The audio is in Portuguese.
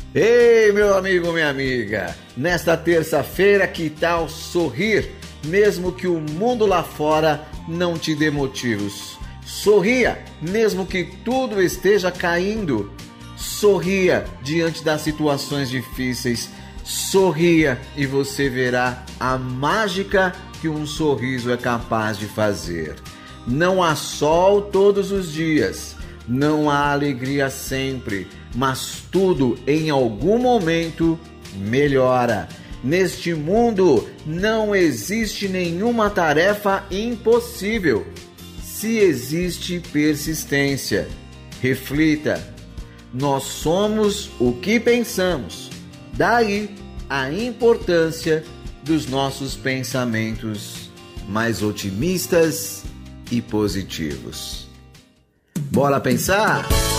Ei, meu amigo, minha amiga, nesta terça-feira, que tal sorrir, mesmo que o mundo lá fora não te dê motivos? Sorria, mesmo que tudo esteja caindo. Sorria diante das situações difíceis. Sorria e você verá a mágica que um sorriso é capaz de fazer. Não há sol todos os dias, não há alegria sempre, mas tudo em algum momento melhora. Neste mundo não existe nenhuma tarefa impossível, se existe persistência. Reflita, nós somos o que pensamos, daí a importância dos nossos pensamentos mais otimistas e positivos. Bora pensar?